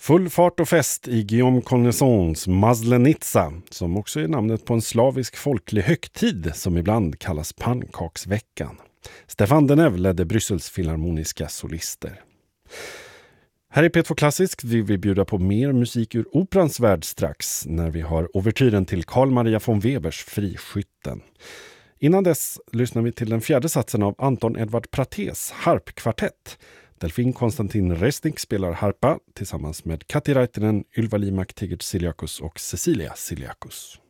Full fart och fest i Guillaume Connaissons Maslenitsa, som också är namnet på en slavisk folklig högtid som ibland kallas pannkaksveckan. Stefan Deneuve ledde Bryssels filharmoniska solister. Här i P2 Klassisk vill vi bjuda på mer musik ur operans värld strax när vi har ouvertyren till Carl Maria von Webers Friskytten. Innan dess lyssnar vi till den fjärde satsen av Anton Edvard Pratés harpkvartett. Delfin Konstantin Resnik spelar harpa tillsammans med Kati Raitinen, Ylva Limak, Tigert Siliakus och Cecilia Siliakus.